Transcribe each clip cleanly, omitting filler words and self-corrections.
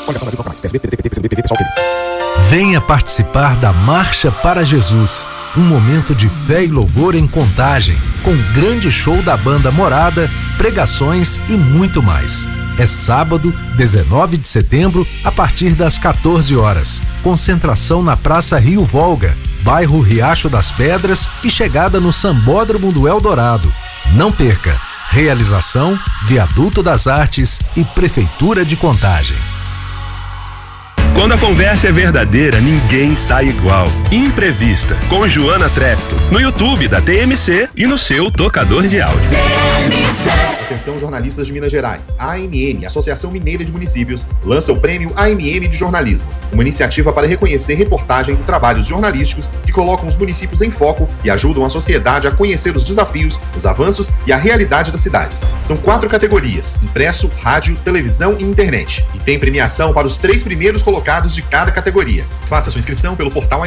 Venha participar da Marcha para Jesus, um momento de fé e louvor em Contagem, com grande show da banda Morada, pregações e muito mais. É sábado, 19 de setembro, a partir das 14 horas. Concentração na Praça Rio Volga, bairro Riacho das Pedras e chegada no Sambódromo do Eldorado. Não perca! Realização, Viaduto das Artes e Prefeitura de Contagem. Quando a conversa é verdadeira, ninguém sai igual. Imprevista, com Joana Trepto, no YouTube da TMC e no seu tocador de áudio. Atenção, jornalistas de Minas Gerais. A AMM, Associação Mineira de Municípios, lança o Prêmio AMM de Jornalismo, uma iniciativa para reconhecer reportagens e trabalhos jornalísticos que colocam os municípios em foco e ajudam a sociedade a conhecer os desafios, os avanços e a realidade das cidades. São 4 categorias: impresso, rádio, televisão e internet. E tem premiação para os 3 primeiros colocados de cada categoria. Faça sua inscrição pelo portal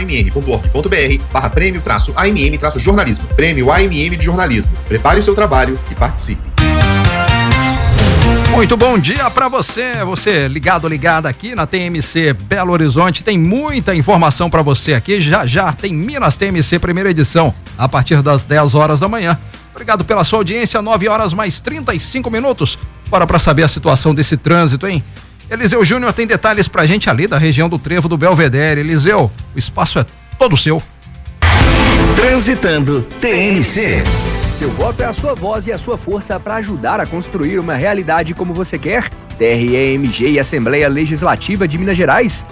amm.org.br/prêmio-AMM-jornalismo. Prêmio AMM de Jornalismo. Prepare o seu trabalho e participe. Muito bom dia para você ligada aqui na TMC Belo Horizonte. Tem muita informação para você aqui. Já tem Minas TMC primeira edição a partir das 10 horas da manhã. Obrigado pela sua audiência. 9 horas mais 35 minutos. Bora para saber a situação desse trânsito, hein? Eliseu Júnior tem detalhes pra gente ali da região do Trevo do Belvedere. Eliseu, o espaço é todo seu. Transitando TMC. Seu voto é a sua voz e a sua força para ajudar a construir uma realidade como você quer. TREMG e Assembleia Legislativa de Minas Gerais